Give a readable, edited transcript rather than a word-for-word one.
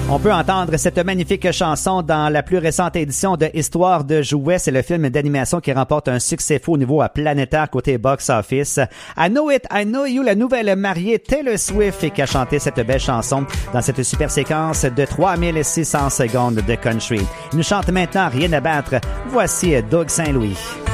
On peut entendre cette magnifique chanson dans la plus récente édition de Histoire de jouets. C'est le film d'animation qui remporte un succès fou au niveau planétaire côté box-office. I Know It, I Know You, la nouvelle mariée Taylor Swift qui a chanté cette belle chanson dans cette super séquence de 3600 secondes de country. Il nous chante maintenant Rien à battre. Voici Doug Saint-Louis.